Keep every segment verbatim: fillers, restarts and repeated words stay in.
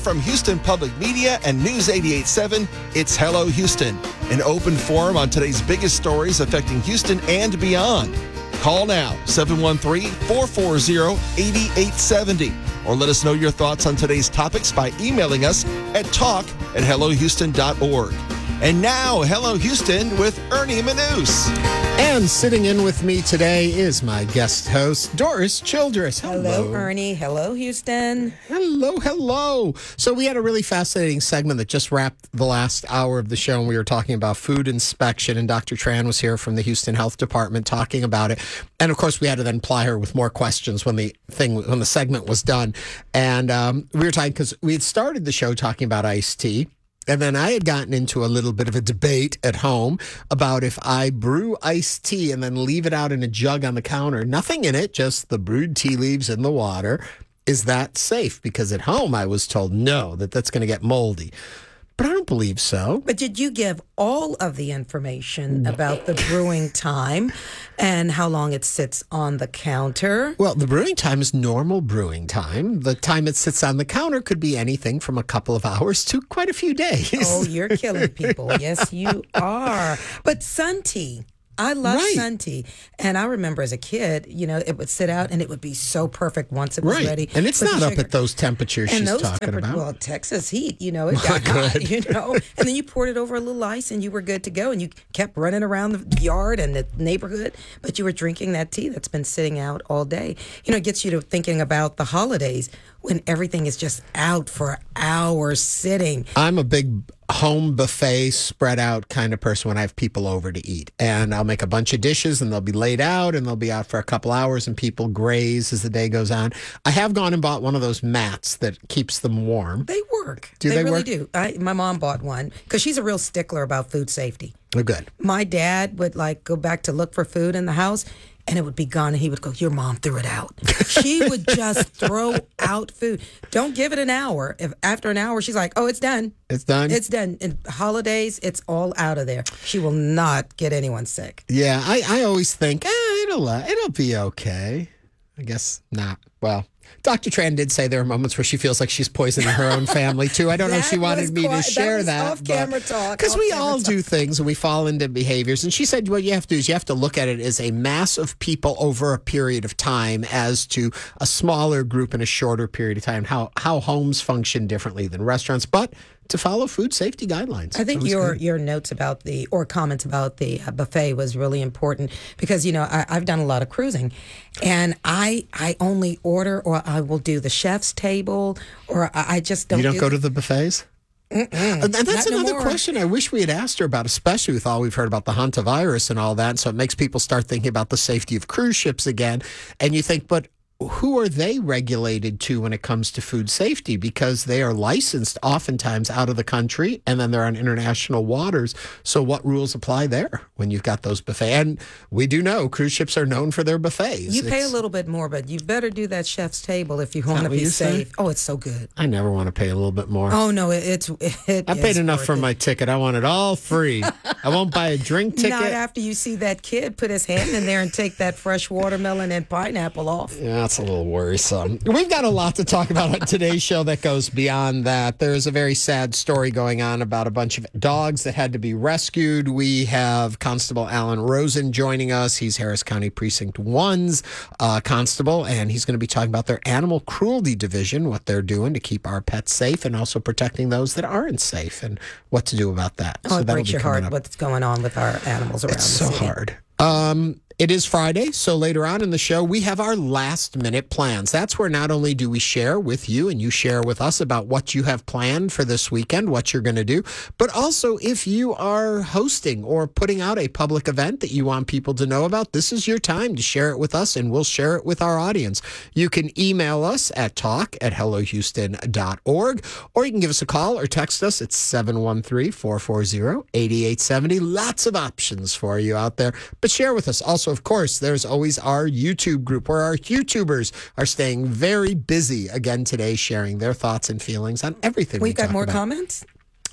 from Houston Public Media and News eighty-eight point seven, it's Hello Houston, an open forum on today's biggest stories affecting Houston and beyond. Call now, seven one three, four four zero, eight eight seven zero, or let us know your thoughts on today's topics by emailing us at talk at hello houston dot org. And now, Hello Houston with Ernie Manous. And sitting in with me today is my guest host, Doris Childress. Hello. Hello, Ernie. Hello, Houston. Hello, hello. So we had a really fascinating segment that just wrapped the last hour of the show, and we were talking about food inspection, and Doctor Tran was here from the Houston Health Department talking about it. And, of course, we had to then ply her with more questions when the thing when the segment was done. And um, we were talking because we had started the show talking about iced tea. And then I had gotten into a little bit of a debate at home about if I brew iced tea and then leave it out in a jug on the counter, nothing in it, just the brewed tea leaves in the water. Is that safe? Because at home I was told no, that that's going to get moldy. But I don't believe so. But did you give all of the information about the brewing time and how long it sits on the counter? Well, the brewing time is normal brewing time. The time it sits on the counter could be anything from a couple of hours to quite a few days. Oh, you're killing people. Yes, you are. But sun tea. I love right. sun tea. And I remember as a kid, you know, it would sit out and it would be so perfect once it was right. ready. And it's Put not up at those temperatures and she's those talking temper- about. Well, Texas heat, you know, it got hot, you know. And then you poured it over a little ice and you were good to go. And you kept running around the yard and the neighborhood, but you were drinking that tea that's been sitting out all day. You know, it gets you to thinking about the holidays when everything is just out for hours sitting. I'm a big home buffet spread out kind of person when I have people over to eat. And I'll make a bunch of dishes and they'll be laid out and they'll be out for a couple hours and people graze as the day goes on. I have gone and bought one of those mats that keeps them warm. They work. Do they, they really work? do. I, my mom bought one because she's a real stickler about food safety. Oh, good. My dad would like go back to look for food in the house and it would be gone and he would go, your mom threw it out. She would just throw out food. Don't give it an hour. If after an hour she's like, oh, it's done. It's done? It's done. And holidays, it's all out of there. She will not get anyone sick. Yeah, I, I always think, eh, it'll, uh, it'll be okay. I guess not. Well, Doctor Tran did say there are moments where she feels like she's poisoning her own family, too. I don't know if she wanted me quite, to share that. that. Off-camera talk. Because we off-camera all talk. do things and we fall into behaviors. And she said what you have to do is you have to look at it as a mass of people over a period of time as to a smaller group in a shorter period of time, how, how homes function differently than restaurants. But to follow food safety guidelines. I think your good. your notes about the, or comments about the uh, buffet was really important because, you know, I, I've done a lot of cruising and I I only order or I will do the chef's table or I, I just don't You don't do go the, to the buffets? Mm-mm, and that's no another more. question I wish we had asked her about, especially with all we've heard about the hantavirus and all that. So it makes people start thinking about the safety of cruise ships again. And you think, but who are they regulated to when it comes to food safety? Because they are licensed oftentimes out of the country and then they're on international waters. So what rules apply there when you've got those buffets? And we do know cruise ships are known for their buffets. You pay It's, a little bit more, but you better do that chef's table if you want to be safe. Oh, it's so good. I never want to pay a little bit more. Oh, no, it, it's it I paid is enough worth for it. my ticket. I want it all free. I won't buy a drink ticket. Not after you see that kid put his hand in there and take that fresh watermelon and pineapple off. Yeah, that's a little worrisome. We've got a lot to talk about on today's show that goes beyond that. There's a very sad story going on about a bunch of dogs that had to be rescued. We have Constable Alan Rosen joining us. He's Harris County Precinct one's uh, constable, and he's going to be talking about their animal cruelty division, what they're doing to keep our pets safe and also protecting those that aren't safe and what to do about that. Oh, so it that'll breaks be your coming heart up. what's going on with our animals around It's the so city. hard. Um, it is Friday, so later on in the show, we have our last minute plans. That's where not only do we share with you and you share with us about what you have planned for this weekend, what you're going to do, but also if you are hosting or putting out a public event that you want people to know about, this is your time to share it with us and we'll share it with our audience. You can email us at talk at hello houston dot org or you can give us a call or text us at seven one three, four four zero, eight eight seven zero. Lots of options for you out there, but share with us. Also, of course, there's always our YouTube group where our YouTubers are staying very busy again today, sharing their thoughts and feelings on everything We've we got talk more about. comments?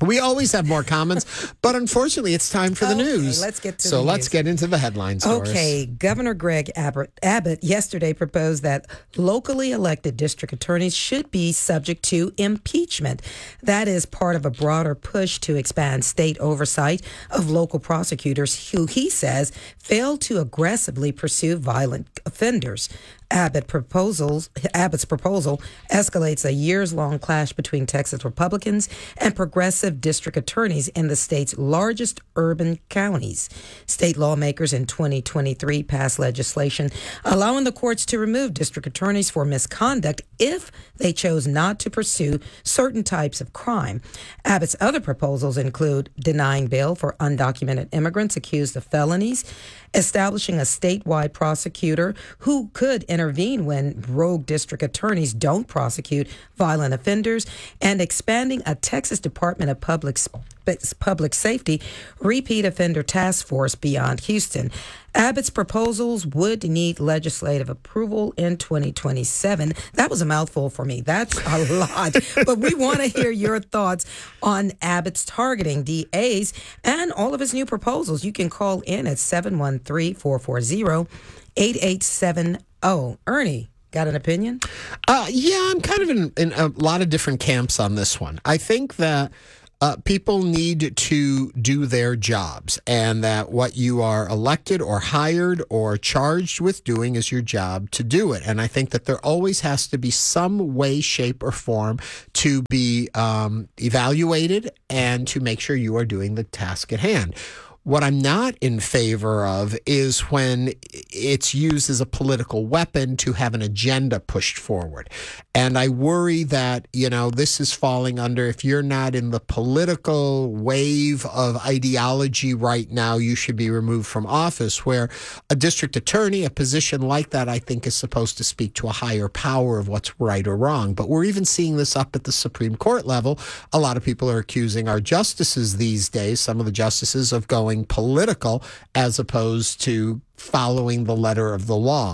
We always have more comments, but unfortunately, it's time for the Okay, news. let's get to so the let's news. get into the headlines. Doris. Okay, Governor Greg Abbott, Abbott yesterday proposed that locally elected district attorneys should be subject to impeachment. That is part of a broader push to expand state oversight of local prosecutors who, he says, fail to aggressively pursue violent offenders. Abbott proposals, Abbott's proposal escalates a years-long clash between Texas Republicans and progressive district attorneys in the state's largest urban counties. State lawmakers in twenty twenty-three passed legislation allowing the courts to remove district attorneys for misconduct if they chose not to pursue certain types of crime. Abbott's other proposals include denying bail for undocumented immigrants accused of felonies, establishing a statewide prosecutor who could intervene when rogue district attorneys don't prosecute violent offenders, and expanding a Texas Department of Public Public Safety repeat offender task force beyond Houston. Abbott's proposals would need legislative approval in twenty twenty-seven. That was a mouthful for me. That's a lot. But we want to hear your thoughts on Abbott's targeting D As and all of his new proposals. You can call in at seven one three, four four zero, eight eight seven zero. Ernie, got an opinion? Uh, yeah, I'm kind of in, in a lot of different camps on this one. I think that Uh, people need to do their jobs, and that what you are elected or hired or charged with doing is your job to do it. And I think that there always has to be some way, shape, or form to be um, evaluated and to make sure you are doing the task at hand. What I'm not in favor of is when it's used as a political weapon to have an agenda pushed forward. And I worry that, you know, this is falling under, if you're not in the political wave of ideology right now, you should be removed from office, where a district attorney, a position like that, I think is supposed to speak to a higher power of what's right or wrong. But we're even seeing this up at the Supreme Court level. A lot of people are accusing our justices these days, some of the justices, of going political as opposed to following the letter of the law.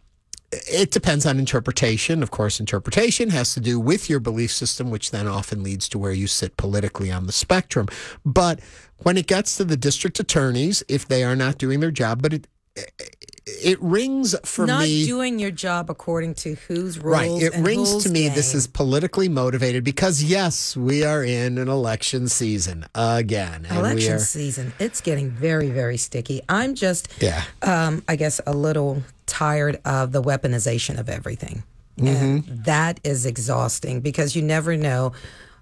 It depends on interpretation. Of course, interpretation has to do with your belief system, which then often leads to where you sit politically on the spectrum. But when it gets to the district attorneys, if they are not doing their job, but it it rings for not me. Not doing your job according to whose rules. Right. It and rings whose to me game. This is politically motivated because, yes, we are in an election season again. And election we are, season. It's getting very, very sticky. I'm just, yeah. um, I guess, a little tired of the weaponization of everything. Mm-hmm. And that is exhausting because you never know,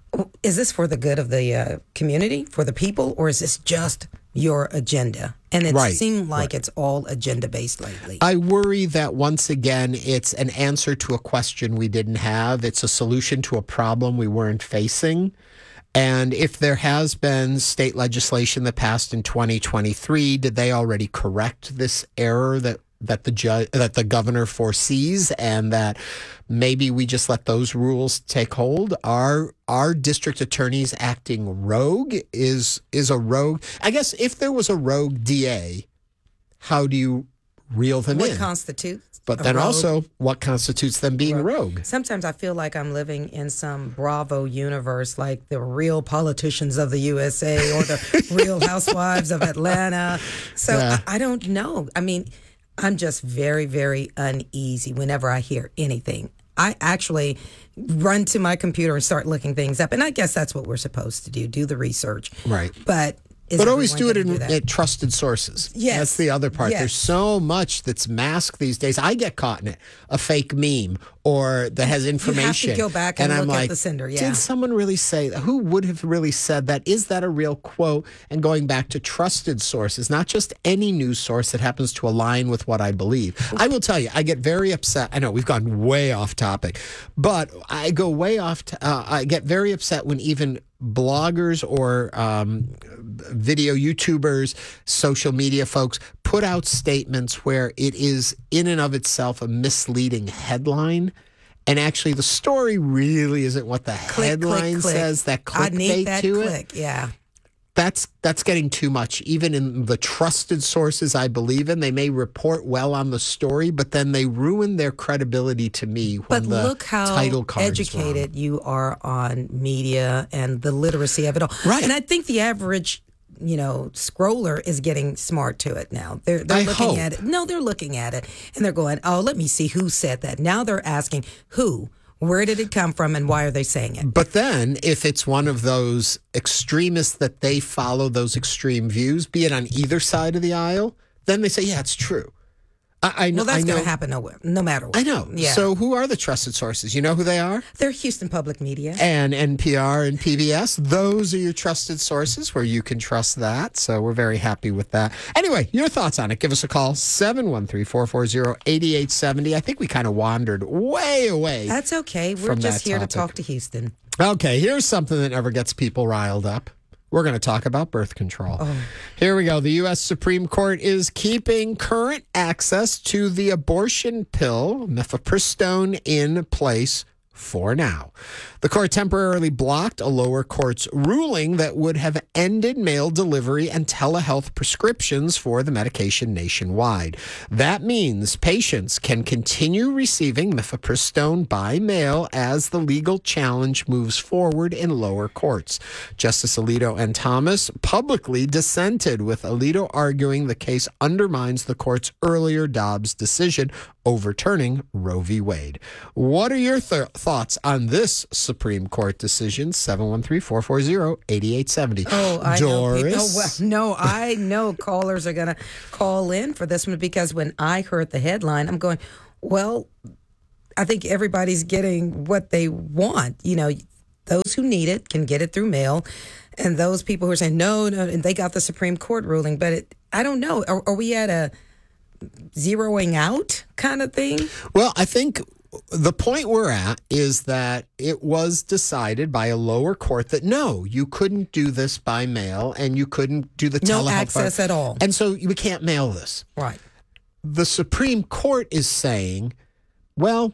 is this for the good of the uh, community, for the people, or is this just your agenda? And it right. seemed like right. it's all agenda-based lately. I worry that, once again, it's an answer to a question we didn't have. It's a solution to a problem we weren't facing. And if there has been state legislation that passed in twenty twenty-three, did they already correct this error that that the judge, that the governor foresees, and that maybe we just let those rules take hold? Are are district attorneys acting rogue? Is is a rogue? I guess if there was a rogue D A, how do you reel them what in? What constitutes? But then rogue? Also, what constitutes them being rogue? rogue? Sometimes I feel like I'm living in some Bravo universe, like the Real Politicians of the U S A or the Real Housewives of Atlanta. So Yeah. I, I don't know. I mean, I'm just very, very uneasy whenever I hear anything. I actually run to my computer and start looking things up. And I guess that's what we're supposed to do, do the research. Right. But is But always do everyone it in gonna do that? at trusted sources. Yes. That's the other part. Yes. There's so much that's masked these days. I get caught in it. A fake meme or that has information. You have to go back and, I'm look like, at the sender. Yeah. Did someone really say that? Who would have really said that? Is that a real quote? And going back to trusted sources, not just any news source that happens to align with what I believe. I will tell you, I get very upset. I know we've gone way off topic, but I go way off. T- uh, I get very upset when even bloggers or um, video YouTubers, social media folks put out statements where it is in and of itself a misleading headline. And actually, the story really isn't what the Click, headline click, click. says. That I clickbait need that to click. it. Yeah. That's that's getting too much. Even in the trusted sources I believe in, they may report well on the story, but then they ruin their credibility to me when But the look how title card is educated you are on media and the literacy of it all. Right. And I think the average, you know, scroller is getting smart to it now. They're they're I looking hope. at it. No, they're looking at it and they're going, "Oh, let me see who said that." Now they're asking who. Where did it come from and why are they saying it? But then if it's one of those extremists that they follow those extreme views, be it on either side of the aisle, then they say, yeah, it's true. I, I know. Well, that's I know. going to happen nowhere, no matter what. I know. Yeah. So who are the trusted sources? You know who they are? They're Houston Public Media. And N P R and P B S. Those are your trusted sources where you can trust that. So we're very happy with that. Anyway, your thoughts on it. Give us a call, seven one three, four four zero, eight eight seven zero. I think we kind of wandered way away. That's okay. We're from just that here topic. to talk to Houston. Okay, here's something that never gets people riled up. We're going to talk about birth control. Oh. Here we go. The U S Supreme Court is keeping current access to the abortion pill, mifepristone, in place for now. The court temporarily blocked a lower court's ruling that would have ended mail delivery and telehealth prescriptions for the medication nationwide. That means patients can continue receiving mifepristone by mail as the legal challenge moves forward in lower courts. Justice Alito and Thomas publicly dissented, with Alito arguing the case undermines the court's earlier Dobbs decision overturning Roe v. Wade. What are your th- thoughts on this Supreme Court decision? seven one three, four four zero, eight eight seven zero. Oh, I Doris? know. people- well, no, I know callers are going to call in for this one because when I heard the headline, I'm going, well, I think everybody's getting what they want. You know, those who need it can get it through mail. And those people who are saying, no, no, and they got the Supreme Court ruling. But it, I don't know. Are, are we at a zeroing out kind of thing? Well, I think the point we're at is that it was decided by a lower court that no, you couldn't do this by mail and you couldn't do the No telehealth access part. at all. And so we can't mail this. Right. The Supreme Court is saying, well,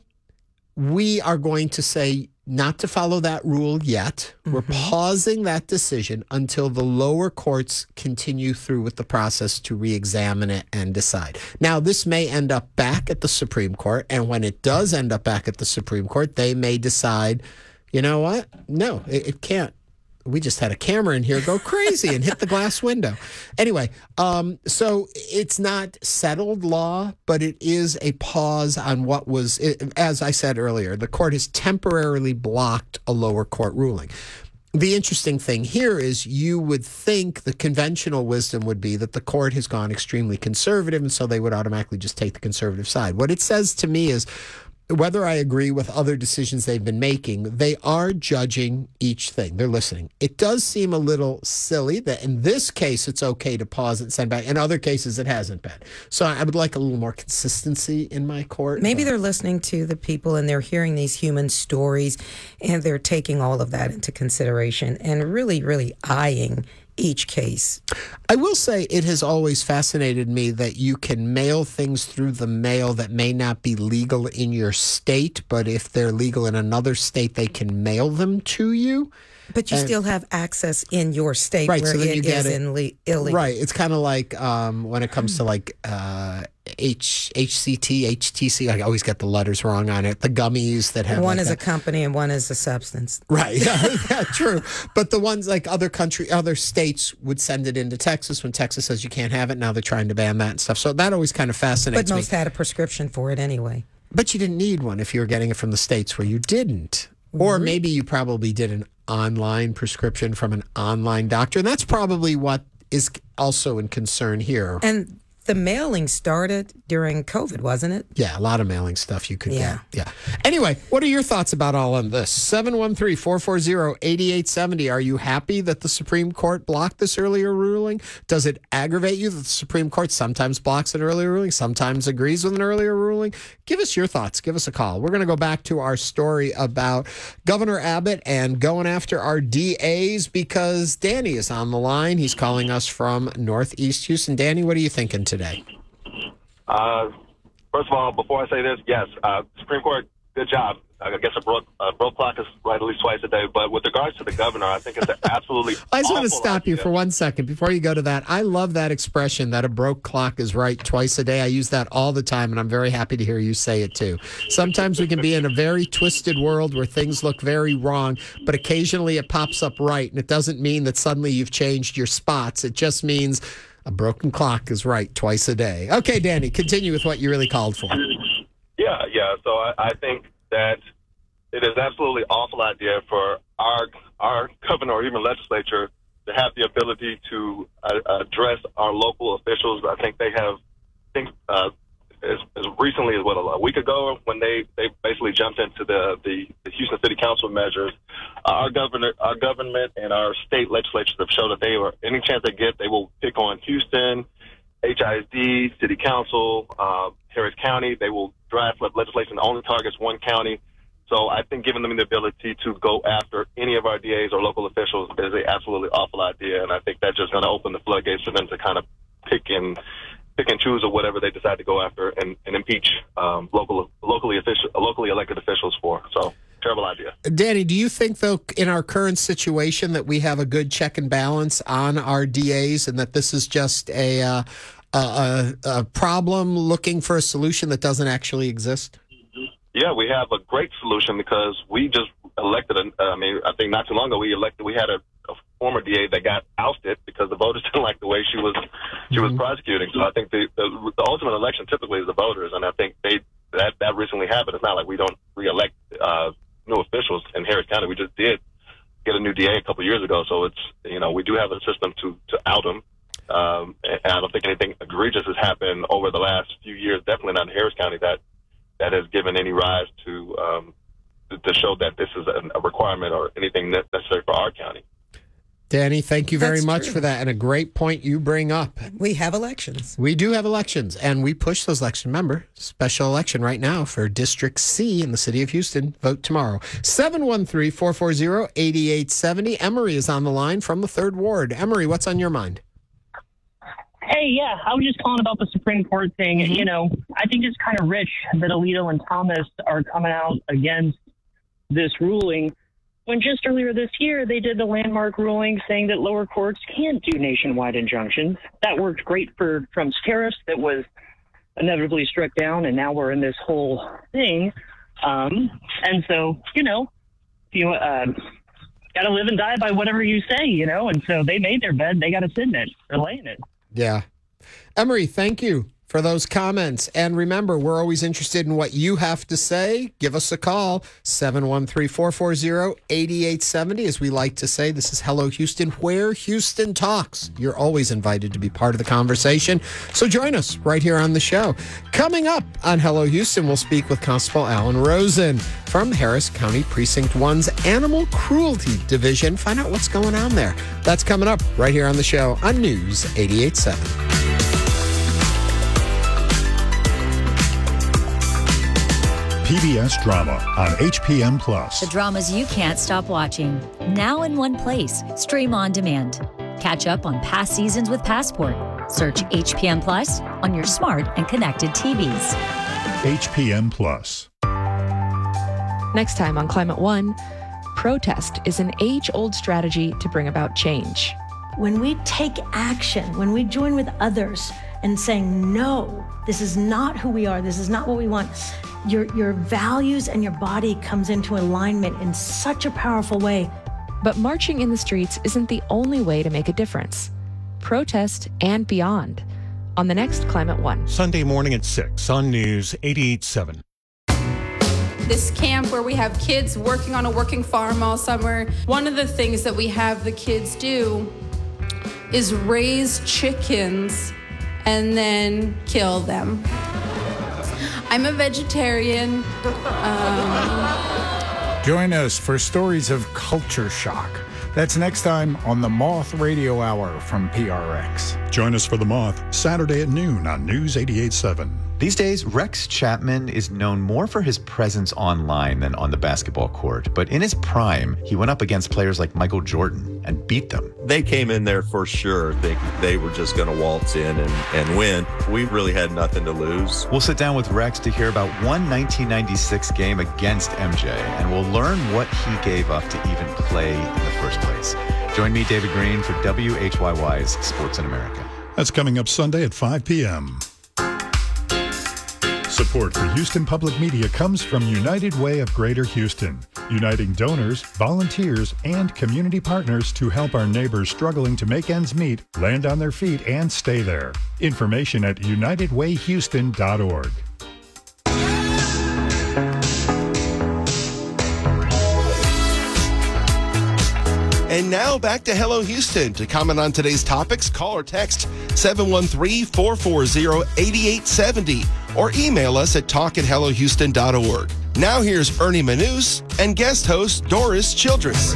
we are going to say not to follow that rule yet. Mm-hmm. We're pausing that decision until the lower courts continue through with the process to re-examine it and decide. Now, this may end up back at the Supreme Court, and when it does end up back at the Supreme Court, they may decide, you know what? No, it, it can't. We just had a camera in here go crazy and hit the glass window. Anyway, um, so it's not settled law, but it is a pause on what was, as I said earlier, the court has temporarily blocked a lower court ruling. The interesting thing here is you would think the conventional wisdom would be that the court has gone extremely conservative, and so they would automatically just take the conservative side. What it says to me is, whether I agree with other decisions they've been making, they are judging each thing. They're listening. It does seem a little silly that in this case, it's okay to pause it and send back. In other cases, it hasn't been. So I would like a little more consistency in my court. Maybe but. they're listening to the people and they're hearing these human stories and they're taking all of that into consideration and really, really eyeing each case. I will say it has always fascinated me that you can mail things through the mail that may not be legal in your state, but if they're legal in another state, they can mail them to you. But you And- still have access in your state Right, where so then it you get is it- in le- illegal. Right. It's kind of like um, when it comes to like uh, H HCT, H T C. I always get the letters wrong on it. The gummies that have One like is a, a company and one is a substance. Right. Yeah, true. But the ones like other country, other states would send it into Texas when Texas says you can't have it. Now they're trying to ban that and stuff. So that always kind of fascinates But me. most had a prescription for it anyway. But you didn't need one if you were getting it from the states where you didn't. Or maybe you probably did an online prescription from an online doctor. And that's probably what is also in concern here. And the mailing started during COVID, wasn't it? Yeah, a lot of mailing stuff you could Yeah. get. Yeah. Anyway, what are your thoughts about all of this? seven one three, four four zero, eight eight seven zero. Are you happy that the Supreme Court blocked this earlier ruling? Does it aggravate you that the Supreme Court sometimes blocks an earlier ruling, sometimes agrees with an earlier ruling? Give us your thoughts. Give us a call. We're going to go back to our story about Governor Abbott and going after our D As because Danny is on the line. He's calling us from Northeast Houston. Danny, what are you thinking today? Uh, first of all, before I say this, yes, uh, Supreme Court, good job. I guess a broke, a broke clock is right at least twice a day. But with regards to the governor, I think it's an absolutely I just want to awful stop idea. you for one second before you go to that. I love that expression that a broke clock is right twice a day. I use that all the time, and I'm very happy to hear you say it too. Sometimes we can be in a very twisted world where things look very wrong, but occasionally it pops up right, and it doesn't mean that suddenly you've changed your spots. It just means a broken clock is right twice a day. Okay, Danny, continue with what you really called for. Yeah, yeah. So I, I think that it is absolutely awful idea for our our governor or even legislature to have the ability to uh, address our local officials. I think they have, I think uh, as, as recently as what a week ago when they, they basically jumped into the, the, the Houston City Council measures. Uh, our governor, our government, and our state legislatures have shown that they are any chance they get, they will pick on Houston, H I S D, City Council, uh, Harris County. They will draft legislation that only targets one county. So I think giving them the ability to go after any of our D As or local officials is an absolutely awful idea, and I think that's just going to open the floodgates for them to kind of pick and pick and choose or whatever they decide to go after and, and impeach um, local locally official locally elected officials for. So terrible idea. Danny, do you think, though, in our current situation that we have a good check and balance on our D As and that this is just a, uh, a, a problem looking for a solution that doesn't actually exist? Yeah, we have a great solution because we just elected, a, I mean, I think not too long ago we elected, we had a, a former D A that got ousted because the voters didn't like the way she was she was mm-hmm. prosecuting. So I think the, the the ultimate election typically is the voters, and I think they that, that recently happened. It's not like we don't re-elect uh, new officials in Harris County. We just did get a new D A a couple of years ago, so it's, you know, we do have a system to, to out them. Um, and I don't think anything egregious has happened over the last few years, definitely not in Harris County, that that has given any rise to um, to show that this is a requirement or anything necessary for our county. Danny, thank you very That's much true. for that, and a great point you bring up. We have elections. We do have elections, and we push those elections. Remember, special election right now for District C in the city of Houston. Vote tomorrow. seven one three, four four zero, eight eight seven zero. Emery is on the line from the third Ward. Emery, what's on your mind? Hey, yeah, I was just calling about the Supreme Court thing. Mm-hmm. You know, I think it's kind of rich that Alito and Thomas are coming out against this ruling when just earlier this year they did the landmark ruling saying that lower courts can't do nationwide injunctions. That worked great for Trump's tariffs that was inevitably struck down, and now we're in this whole thing. Um, and so, you know, you uh, got to live and die by whatever you say, you know, and so they made their bed, they got to sit in it or lay in it. Yeah. Emery, thank you for those comments. And remember, we're always interested in what you have to say. Give us a call, seven one three, four four zero, eight eight seven zero. As we like to say, this is Hello Houston, where Houston talks. You're always invited to be part of the conversation. So join us right here on the show. Coming up on Hello Houston, we'll speak with Constable Alan Rosen from Harris County Precinct one's Animal Cruelty Division. Find out what's going on there. That's coming up right here on the show on News eighty-eight point seven. P B S Drama on H P M Plus. The dramas you can't stop watching. Now in one place. Stream on demand. Catch up on past seasons with Passport. Search H P M Plus on your smart and connected T Vs. H P M Plus. Next time on Climate One, protest is an age-old strategy to bring about change. When we take action, when we join with others and saying, no, this is not who we are, this is not what we want, your your values and your body comes into alignment in such a powerful way. But marching in the streets isn't the only way to make a difference. Protest and beyond on the next Climate One. Sunday morning at six on News eighty-eight point seven. This camp where we have kids working on a working farm all summer, one of the things that we have the kids do is raise chickens and then kill them. I'm a vegetarian. Um, Join us for stories of culture shock. That's next time on the Moth Radio Hour from P R X. Join us for the Moth, Saturday at noon on News eighty-eight point seven. These days, Rex Chapman is known more for his presence online than on the basketball court. But in his prime, he went up against players like Michael Jordan and beat them. They came in there for sure thinking they were just going to waltz in and, and win. We really had nothing to lose. We'll sit down with Rex to hear about one nineteen ninety-six game against M J, and we'll learn what he gave up to even play in the first place. Join me, David Green, for W H Y Y's Sports in America. That's coming up Sunday at five p.m. Support for Houston Public Media comes from United Way of Greater Houston, uniting donors, volunteers, and community partners to help our neighbors struggling to make ends meet land on their feet and stay there. Information at united way houston dot org. And now back to Hello Houston. To comment on today's topics, call or text seven one three, four four zero, eight eight seven zero or email us at talk at hello houston dot org. Now here's Ernie Manous and guest host Doris Childress.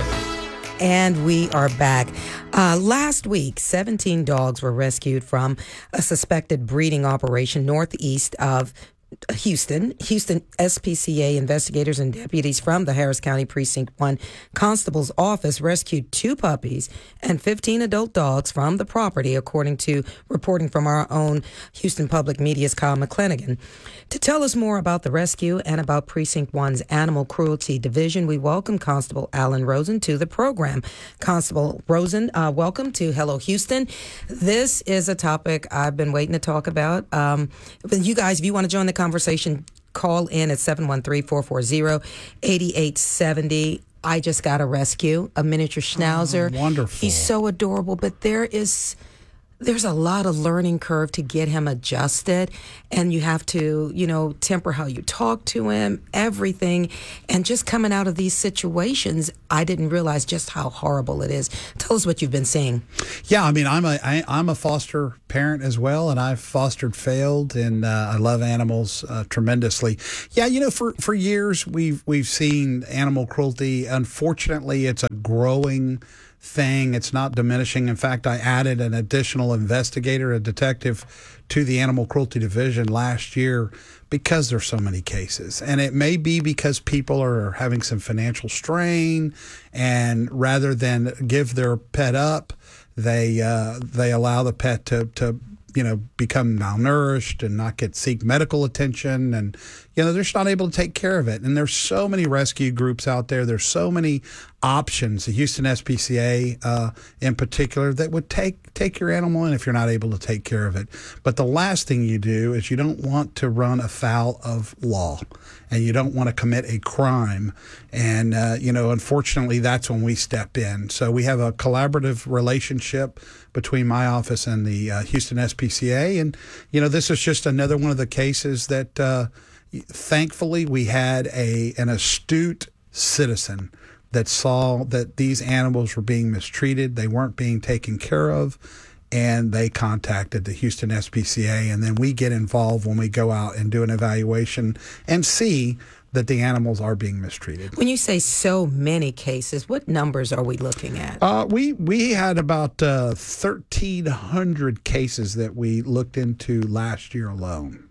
And we are back. Uh, last week, seventeen dogs were rescued from a suspected breeding operation northeast of Houston. Houston S P C A investigators and deputies from the Harris County Precinct one Constable's Office rescued two puppies and fifteen adult dogs from the property, according to reporting from our own Houston Public Media's Kyle McClanagan. To tell us more about the rescue and about Precinct one's Animal Cruelty Division, we welcome Constable Alan Rosen to the program. Constable Rosen, uh, welcome to Hello Houston. This is a topic I've been waiting to talk about. Um, but you guys, if you want to join the conversation, call in at seven one three, four four zero, eight eight seven zero. I just got a rescue, a miniature schnauzer. Oh, wonderful. He's so adorable, but there is... there's a lot of learning curve to get him adjusted, and you have to, you know, temper how you talk to him, everything. And just coming out of these situations, I didn't realize just how horrible it is. Tell us what you've been seeing. Yeah, I mean, I'm a I, I'm a foster parent as well, and I've fostered failed, and uh, I love animals uh, tremendously. Yeah, you know, for, for years we've we've seen animal cruelty. Unfortunately, it's a growing thing. It's not diminishing. In fact, I added an additional investigator, a detective, to the Animal Cruelty Division last year because there's so many cases. And it may be because people are having some financial strain, and rather than give their pet up, they uh, they allow the pet to to you know become malnourished and not get seek medical attention, and you know they're just not able to take care of it. And there's so many rescue groups out there. There's so many options. The Houston S P C A uh, in particular that would take take your animal in if you're not able to take care of it. But the last thing you do is you don't want to run afoul of law, and you don't want to commit a crime. And uh, you know, unfortunately, that's when we step in. So we have a collaborative relationship between my office and the uh, Houston S P C A, and you know, this is just another one of the cases that uh, thankfully we had a an astute citizen that saw that these animals were being mistreated, they weren't being taken care of, and they contacted the Houston S P C A, and then we get involved when we go out and do an evaluation and see that the animals are being mistreated. When you say so many cases, what numbers are we looking at? Uh, we we had about uh, thirteen hundred cases that we looked into last year alone.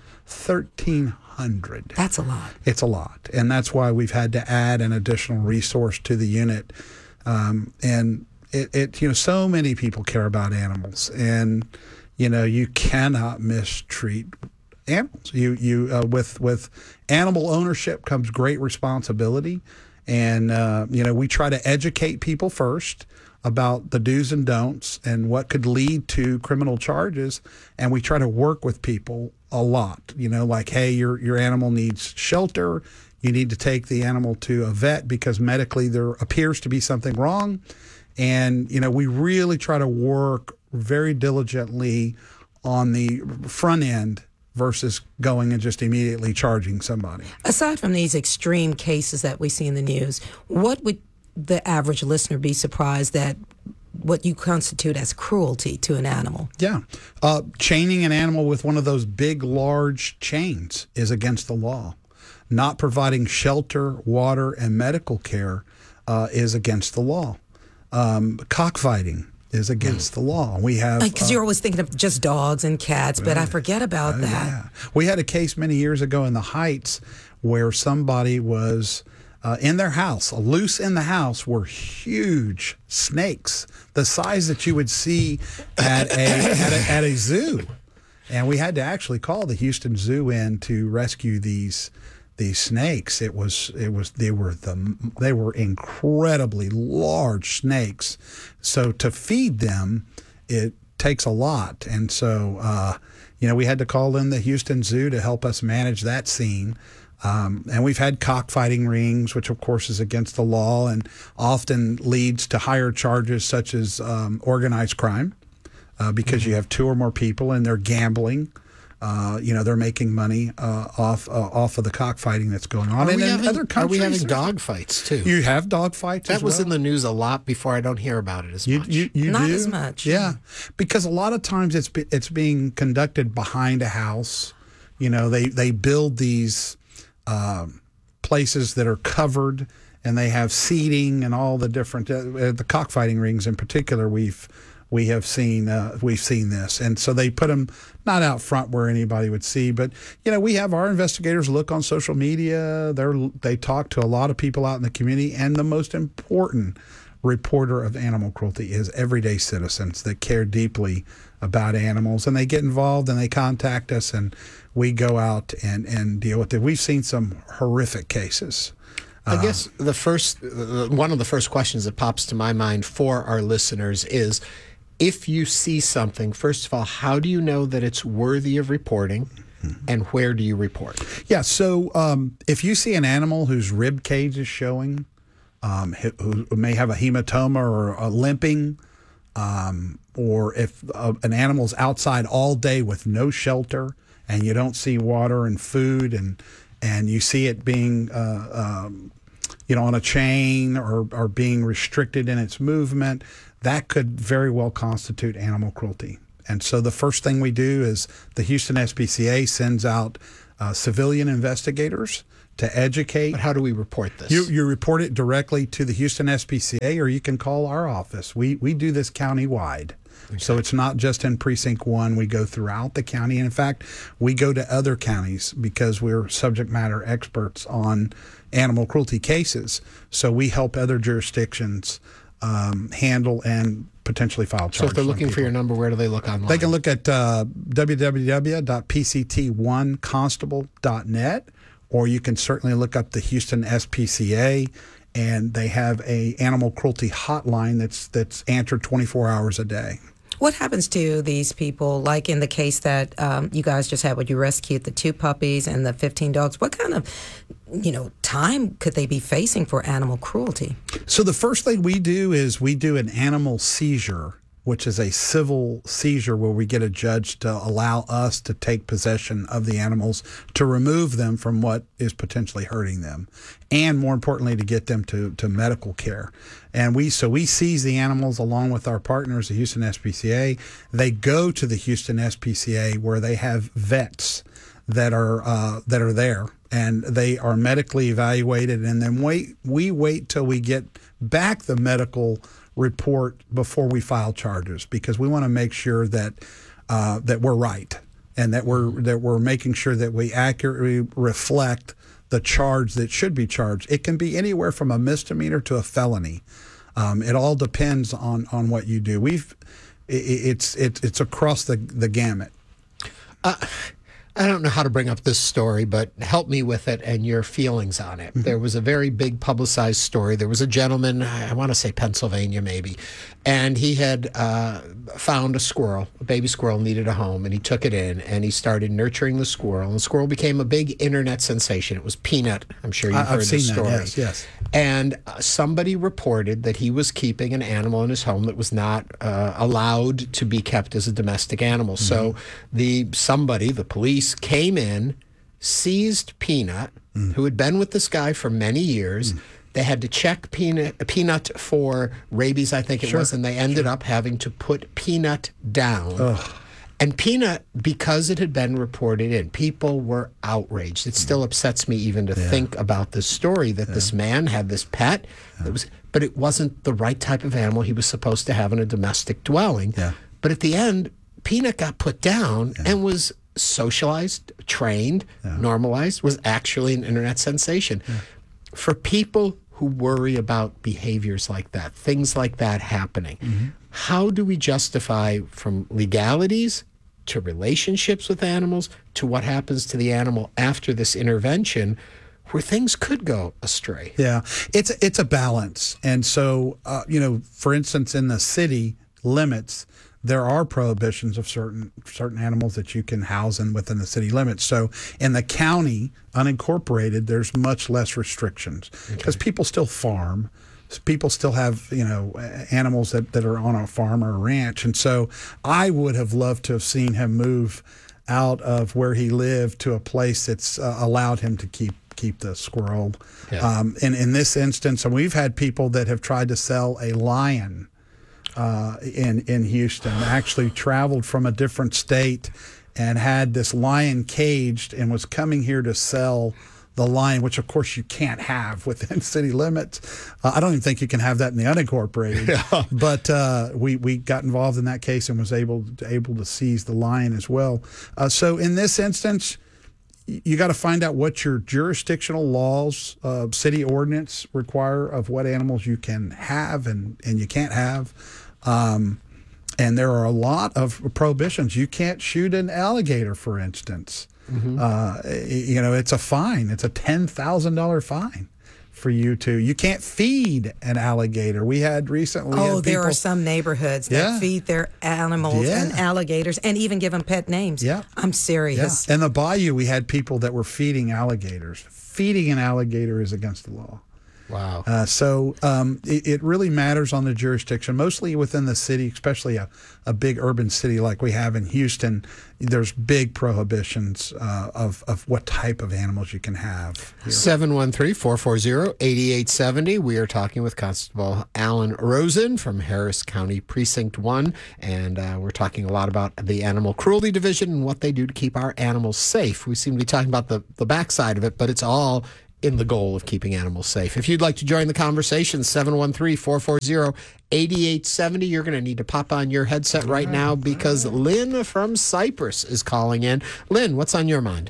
thirteen hundred. That's a lot. It's a lot. And that's why we've had to add an additional resource to the unit. Um, and it, it, you know, so many people care about animals, and, you know, you cannot mistreat animals. You, you, uh, with, with animal ownership comes great responsibility. And, uh, you know, we try to educate people first about the do's and don'ts and what could lead to criminal charges. And we try to work with people a lot, you know, like, hey, your your animal needs shelter. You need to take the animal to a vet because medically there appears to be something wrong. And, you know, we really try to work very diligently on the front end versus going and just immediately charging somebody. Aside from these extreme cases that we see in the news, what would the average listener be surprised that what you constitute as cruelty to an animal? Yeah. Uh, chaining an animal with one of those big, large chains is against the law. Not providing shelter, water, and medical care uh, is against the law. Um, cockfighting is against the law. We have Because uh, you're always thinking of just dogs and cats, but I forget about Oh, that. yeah. We had a case many years ago in the Heights where somebody was uh, in their house. Loose in the house were huge snakes, the size that you would see at a at a, at a zoo. And we had to actually call the Houston Zoo in to rescue these these snakes. It was it was they were the they were incredibly large snakes. So to feed them, it takes a lot. And so uh, you know, we had to call in the Houston Zoo to help us manage that scene. Um, and we've had cockfighting rings, which of course is against the law and often leads to higher charges such as um, organized crime. Uh, because mm-hmm. you have two or more people and they're gambling, uh, you know, they're making money uh, off uh, off of the cockfighting that's going on. Are and we in having, other countries, are we having dog fights too? You have dog fights. That as was well? in the news a lot before. I don't hear about it as you, much. You, you Not do? as much. Yeah, because a lot of times it's be, it's being conducted behind a house. You know, they they build these um, places that are covered. And they have seating and all the different uh, the cockfighting rings in particular. We've we have seen uh, we've seen this, and so they put them not out front where anybody would see, but you know we have our investigators look on social media. They they talk to a lot of people out in the community, and the most important reporter of animal cruelty is everyday citizens that care deeply about animals, and they get involved and they contact us, and we go out and and deal with it. We've seen some horrific cases. I guess the first, one of the first questions that pops to my mind for our listeners is, if you see something, first of all, how do you know that it's worthy of reporting, mm-hmm. and where do you report? Yeah, so um, if you see an animal whose rib cage is showing, um, who may have a hematoma or a limping, um, or if uh, an animal's outside all day with no shelter and you don't see water and food and and you see it being, uh, um, you know, on a chain or, or being restricted in its movement, that could very well constitute animal cruelty. And so the first thing we do is the Houston S P C A sends out uh, civilian investigators to educate. But how do we report this? You, you report it directly to the Houston S P C A, or you can call our office. We, we do this county-wide. Okay. So it's not just in Precinct one. We go throughout the county. And in fact, we go to other counties because we're subject matter experts on animal cruelty cases. So we help other jurisdictions um, handle and potentially file charges. So if they're looking for your number, where do they look online? They can look at uh, w w w dot p c t one constable dot net, or you can certainly look up the Houston S P C A, and they have a animal cruelty hotline that's that's answered twenty-four hours a day. What happens to these people, like in the case that um, you guys just had, where you rescued the two puppies and the fifteen dogs? What kind of, you know, time could they be facing for animal cruelty? So the first thing we do is we do an animal seizure, which is a civil seizure where we get a judge to allow us to take possession of the animals to remove them from what is potentially hurting them, and more importantly, to get them to, to medical care. And we so we seize the animals along with our partners, the Houston S P C A. They go to the Houston S P C A where they have vets that are uh, that are there, and they are medically evaluated, and then wait we wait till we get back the medical report before we file charges, because we want to make sure that uh, that we're right, and that we're that we're making sure that we accurately reflect the charge that should be charged. It can be anywhere from a misdemeanor to a felony. Um, it all depends on on what you do. We've it, it's it, it's across the the gamut. Uh, I don't know how to bring up this story, but help me with it and your feelings on it. Mm-hmm. There was a very big publicized story. There was a gentleman, I want to say Pennsylvania maybe, and he had uh, found a squirrel, a baby squirrel needed a home, and he took it in, and he started nurturing the squirrel. And the squirrel became a big internet sensation. It was Peanut. I'm sure you've I, heard I've seen the story. That, yes, yes. And uh, somebody reported that he was keeping an animal in his home that was not uh, allowed to be kept as a domestic animal. Mm-hmm. So the somebody, the police, came in, seized Peanut, mm. who had been with this guy for many years. Mm. They had to check Peanut, Peanut for rabies, I think it sure. was, and they ended sure. up having to put Peanut down. Ugh. And Peanut, because it had been reported in, people were outraged. It still upsets me even to Yeah. think about this story that yeah. this man had this pet, yeah. that was, but it wasn't the right type of animal he was supposed to have in a domestic dwelling. Yeah. But at the end, Peanut got put down yeah. and was socialized, trained, yeah. normalized, was actually an internet sensation. Yeah. For people who worry about behaviors like that, things like that happening, mm-hmm. how do we justify from legalities to relationships with animals to what happens to the animal after this intervention where things could go astray? Yeah, it's, it's a balance. And so, uh, you know, for instance, in the city limits, there are prohibitions of certain certain animals that you can house in within the city limits. So in the county, unincorporated, there's much less restrictions because okay. people still farm. People still have, you know, animals that, that are on a farm or a ranch. And so I would have loved to have seen him move out of where he lived to a place that's uh, allowed him to keep keep the squirrel. Yeah. Um, and in this instance, and we've had people that have tried to sell a lion Uh, in in Houston, actually traveled from a different state and had this lion caged and was coming here to sell the lion, which of course you can't have within city limits. Uh, I don't even think you can have that in the unincorporated. Yeah. But uh, we we got involved in that case and was able to, able to seize the lion as well. Uh, so in this instance, you got to find out what your jurisdictional laws, uh, city ordinance require of what animals you can have and, and you can't have. Um, and there are a lot of prohibitions. You can't shoot an alligator, for instance. Mm-hmm. Uh, you know, it's a fine. It's a ten thousand dollars fine for you to. You can't feed an alligator. We had recently. Oh, had there people, are some neighborhoods that yeah. feed their animals yeah. and alligators and even give them pet names. Yeah. I'm serious. Yeah. In the bayou, we had people that were feeding alligators. Feeding an alligator is against the law. Wow. Uh, so um, it, it really matters on the jurisdiction, mostly within the city, especially a, a big urban city like we have in Houston. There's big prohibitions uh, of, of what type of animals you can have. seven one three, four four zero, eight eight seven zero. We are talking with Constable Alan Rosen from Harris County Precinct one, and uh, we're talking a lot about the Animal Cruelty Division and what they do to keep our animals safe. We seem to be talking about the, the backside of it, but it's all in the goal of keeping animals safe. If you'd like to join the conversation, seven one three, four four zero, eight eight seven zero. You're going to need to pop on your headset right now because Lynn from Cypress is calling in. Lynn, what's on your mind?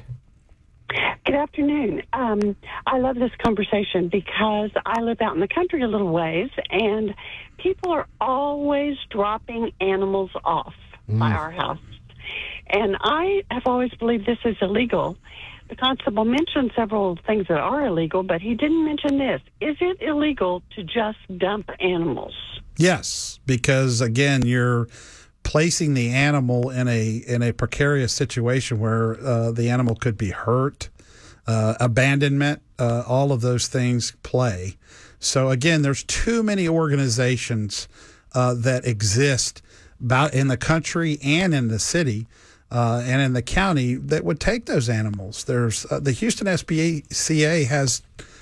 Good afternoon. Um, I love this conversation because I live out in the country a little ways, and people are always dropping animals off mm. by our house. And I have always believed this is illegal. The constable mentioned several things that are illegal, but he didn't mention this. Is it illegal to just dump animals? Yes, because again, you're placing the animal in a in a precarious situation where uh, the animal could be hurt, uh, abandonment, uh, all of those things play. So again, there's too many organizations uh, that exist about in the country and in the city. Uh, and in the county that would take those animals. There's uh, the Houston S P C A has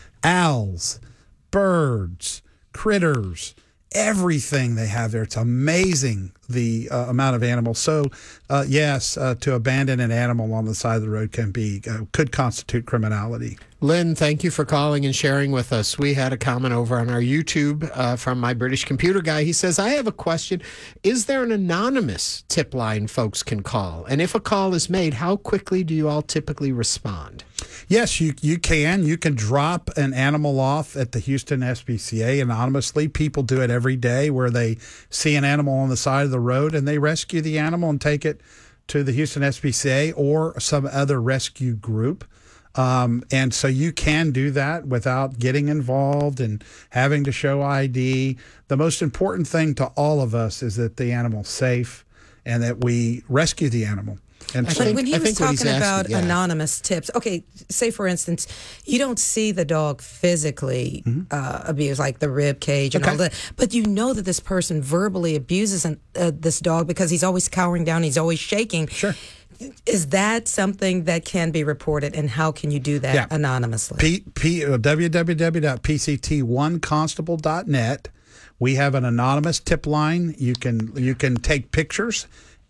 owls, birds, critters, everything they have there. It's amazing the uh, amount of animals. So, uh, yes, uh, to abandon an animal on the side of the road can be uh, could constitute criminality. Lynn, thank you for calling and sharing with us. We had a comment over on our YouTube uh, from my British computer guy. He says, I have a question. Is there an anonymous tip line folks can call? And if a call is made, how quickly do you all typically respond? Yes, you you can. You can drop an animal off at the Houston S P C A anonymously. People do it every day where they see an animal on the side of the road and they rescue the animal and take it to the Houston S P C A or some other rescue group. Um, and so you can do that without getting involved and having to show I D. The most important thing to all of us is that the animal's safe and that we rescue the animal. And but so, when he I was think what talking he's about asking, yeah. anonymous tips, okay, say for instance, you don't see the dog physically mm-hmm. uh, abused, like the rib cage and okay. all that, but you know that this person verbally abuses an, uh, this dog because he's always cowering down, he's always shaking. Sure. Is that something that can be reported, and how can you do that yeah. anonymously? P, P, uh, w w w dot p c t one constable dot net. We have an anonymous tip line. You can you can take pictures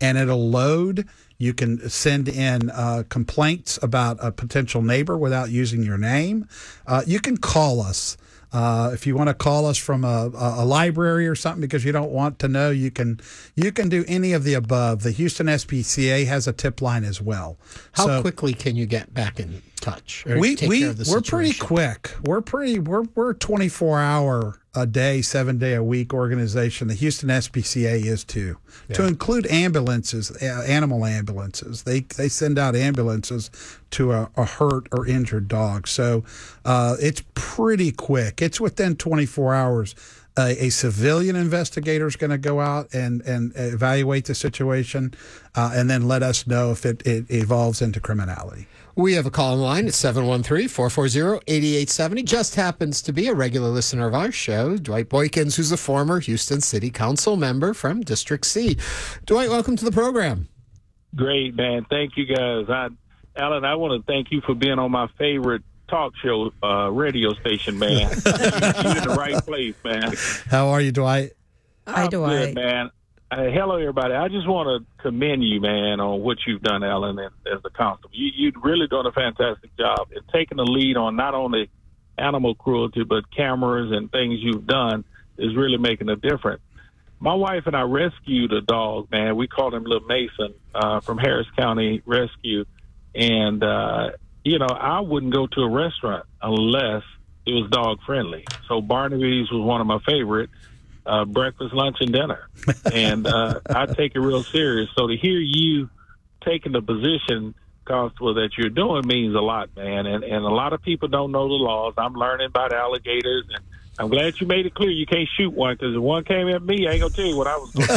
and it'll load. You can send in uh, complaints about a potential neighbor without using your name. Uh, you can call us. Uh, if you want to call us from a, a library or something because you don't want to know, you can you can do any of the above. The Houston S P C A has a tip line as well. How So quickly can you get back in touch? Or we take we care of the we're pretty situation? quick. We're pretty we're we're twenty-four hour a day, seven day a week organization. The Houston S P C A is too. Yeah. To include ambulances, uh, animal ambulances. They they send out ambulances to a, a hurt or injured dog. So uh, it's pretty quick. It's within twenty-four hours. Uh, a civilian investigator is going to go out and, and evaluate the situation uh, and then let us know if it, it evolves into criminality. We have a call in line at seven one three, four four zero, eight eight seven zero. Just happens to be a regular listener of our show, Dwight Boykins, who's a former Houston City Council member from District C. Dwight, welcome to the program. Great, man. Thank you, guys. I, Alan, I want to thank you for being on my favorite talk show uh, radio station, man. You're in the right place, man. How are you, Dwight? Hi, I'm Dwight. good, man. Uh, hello, everybody. I just want to commend you, man, on what you've done, Alan, as, as a constable. You, you've really done a fantastic job in taking the lead on not only animal cruelty, but cameras and things you've done is really making a difference. My wife and I rescued a dog, man. We called him Little Mason uh, from Harris County Rescue. And, uh, you know, I wouldn't go to a restaurant unless it was dog friendly. So Barnaby's was one of my favorite, uh, breakfast, lunch, and dinner. And uh, I take it real serious. So to hear you taking the position, Constable, that you're doing means a lot, man. And, and a lot of people don't know the laws. I'm learning about alligators, and I'm glad you made it clear you can't shoot one, because if one came at me, I ain't going to tell you what I was going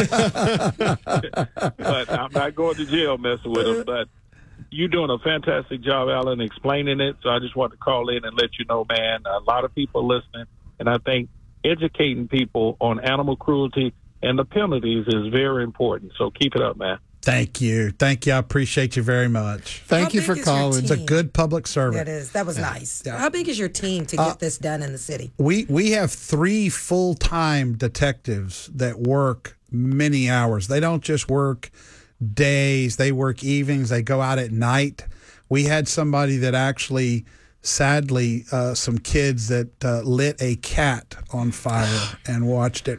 to do. But I'm not going to jail messing with them. But you're doing a fantastic job, Alan, explaining it. So I just want to call in and let you know, man, a lot of people are listening. And I think educating people on animal cruelty and the penalties is very important. So keep it up, man. Thank you. Thank you. I appreciate you very much. Thank How you big for is your calling. It's a team? good public servant. That is. That was Yeah. nice. Yeah. How big is your team to get Uh, this done in the city? We we have three full-time detectives that work many hours. They don't just work days. They work evenings. They go out at night. We had somebody that actually, sadly, uh, some kids that uh, lit a cat on fire and watched it